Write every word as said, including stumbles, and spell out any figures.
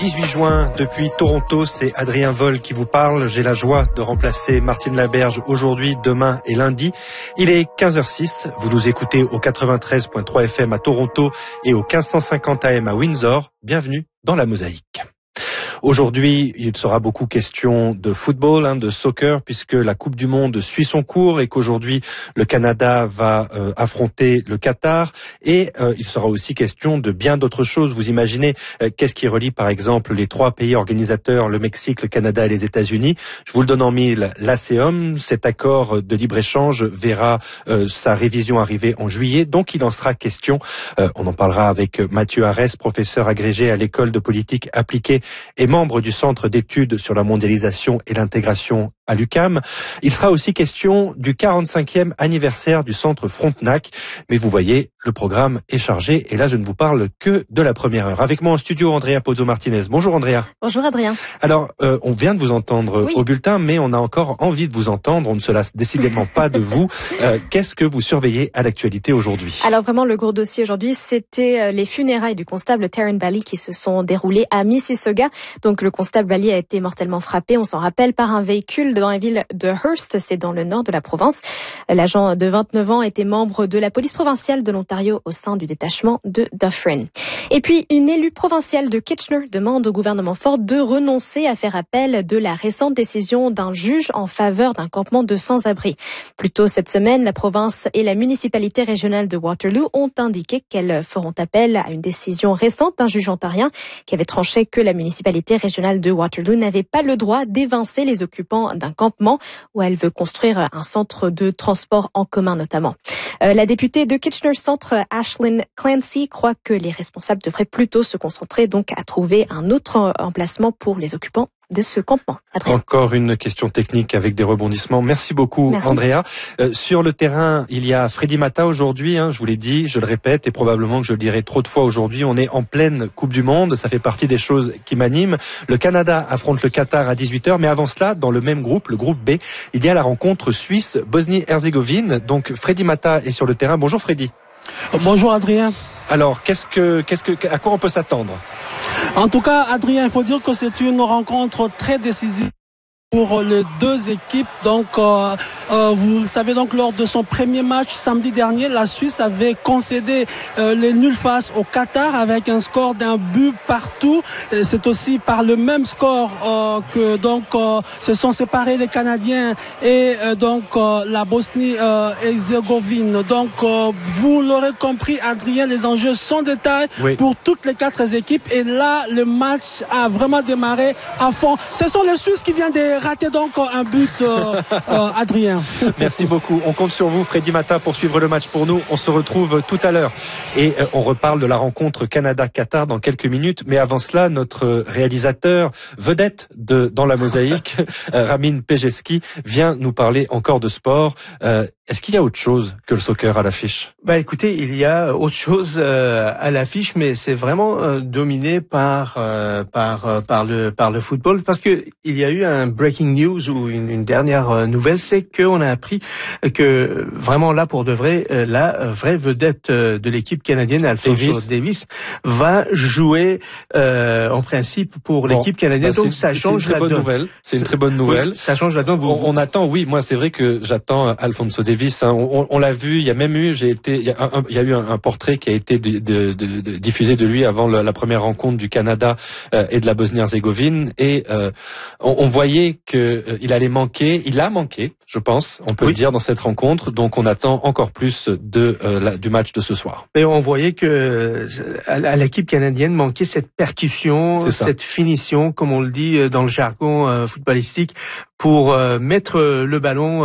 dix-huit juin, depuis Toronto, c'est Adrien Vol qui vous parle. J'ai la joie de remplacer Martine Laberge aujourd'hui, demain et lundi. Il est quinze heures six. Vous nous écoutez au quatre-vingt-treize virgule trois F M à Toronto et au quinze cent cinquante A M à Windsor. Bienvenue dans la Mosaïque. Aujourd'hui, il sera beaucoup question de football, hein, de soccer, puisque la Coupe du Monde suit son cours et qu'aujourd'hui, le Canada va euh, affronter le Qatar. Et euh, il sera aussi question de bien d'autres choses. Vous imaginez, euh, qu'est-ce qui relie, par exemple, les trois pays organisateurs, le Mexique, le Canada et les États-Unis. Je vous le donne en mille, l'A C E M. Cet accord de libre-échange verra euh, sa révision arriver en juillet. Donc, il en sera question. Euh, on en parlera avec Mathieu Arès, professeur agrégé à l'École de politique appliquée et membre du Centre d'études sur la mondialisation et l'intégration à l'U Q A M. Il sera aussi question du quarante-cinquième anniversaire du Centre Frontenac. Mais vous voyez, le programme est chargé et là, je ne vous parle que de la première heure. Avec moi en studio, Andrea Pozzo-Martinez. Bonjour Andrea. Bonjour Adrien. Alors, euh, on vient de vous entendre oui. au bulletin, mais on a encore envie de vous entendre. On ne se lasse décidément pas de vous. Euh, qu'est-ce que vous surveillez à l'actualité aujourd'hui? Alors vraiment, le gros dossier aujourd'hui, c'était les funérailles du constable Taryn Bally qui se sont déroulées à Mississauga. Donc le constable Bally a été mortellement frappé, on s'en rappelle, par un véhicule dans la ville de Hearst, c'est dans le nord de la Provence. L'agent de vingt-neuf ans était membre de la police provinciale de l'Ontario au sein du détachement de Dufferin. Et puis, une élue provinciale de Kitchener demande au gouvernement Ford de renoncer à faire appel de la récente décision d'un juge en faveur d'un campement de sans-abri. Plus tôt cette semaine, la province et la municipalité régionale de Waterloo ont indiqué qu'elles feront appel à une décision récente d'un juge ontarien qui avait tranché que la municipalité régionale de Waterloo n'avait pas le droit d'évincer les occupants d'un campement où elle veut construire un centre de transport en commun notamment. Euh, la députée de Kitchener Centre, Ashlyn Clancy, croit que les responsables devraient plutôt se concentrer donc à trouver un autre emplacement pour les occupants de ce campement. Adrien. Encore une question technique avec des rebondissements. Merci beaucoup, Merci. Andrea. Euh, sur le terrain, il y a Freddy Mata aujourd'hui, hein, je vous l'ai dit, je le répète, et probablement que je le dirai trop de fois aujourd'hui. On est en pleine Coupe du Monde, ça fait partie des choses qui m'animent. Le Canada affronte le Qatar à dix-huit heures, mais avant cela, dans le même groupe, le groupe B, il y a la rencontre Suisse-Bosnie-Herzégovine. Donc Freddy Mata est sur le terrain. Bonjour Freddy. Bonjour Adrien. Alors, qu'est-ce que, qu'est-ce que, à quoi on peut s'attendre? En tout cas, Adrien, il faut dire que c'est une rencontre très décisive pour les deux équipes. Donc, euh, euh, vous le savez, donc lors de son premier match samedi dernier, la Suisse avait concédé euh, les nuls face au Qatar avec un score d'un but partout. Et c'est aussi par le même score euh, que donc euh, se sont séparés les Canadiens et euh, donc euh, la Bosnie-Herzégovine. Euh, donc, euh, vous l'aurez compris, Adrien, les enjeux sont de taille oui. pour toutes les quatre équipes. Et là, le match a vraiment démarré à fond. Ce sont les Suisses qui viennent de raté donc un but, euh, euh, Adrien. Merci beaucoup. On compte sur vous, Freddy Mata, pour suivre le match pour nous. On se retrouve tout à l'heure. Et euh, on reparle de la rencontre Canada-Qatar dans quelques minutes. Mais avant cela, notre réalisateur, vedette de Dans la Mosaïque, euh, Ramin Pejeski, vient nous parler encore de sport. Euh, Est-ce qu'il y a autre chose que le soccer à l'affiche? Bah écoutez, il y a autre chose euh, à l'affiche, mais c'est vraiment euh, dominé par euh, par euh, par le par le football, parce que il y a eu un breaking news ou une, une dernière euh, nouvelle, c'est qu'on a appris que vraiment là pour de vrai, euh, la vraie vedette euh, de l'équipe canadienne, Alphonso Davies, Davies va jouer euh, en principe pour bon, l'équipe canadienne. Bah donc ça change la donne. C'est une très bonne nouvelle. C'est une très bonne nouvelle. Oui, ça change la donne. On, on attend, oui, moi c'est vrai que j'attends Alphonso Davies. Hein, on, on l'a vu, il y a même eu, j'ai été, il y a, un, il y a eu un, un portrait qui a été de, de, de, de, diffusé de lui avant la, la première rencontre du Canada euh, et de la Bosnie-Herzégovine, et euh, on, on voyait que euh, il allait manquer, il a manqué, je pense, on peut oui. le dire dans cette rencontre. Donc on attend encore plus de euh, la, du match de ce soir. Mais on voyait que à, à l'équipe canadienne manquait cette percussion, cette finition, comme on le dit dans le jargon euh, footballistique, pour euh, mettre le ballon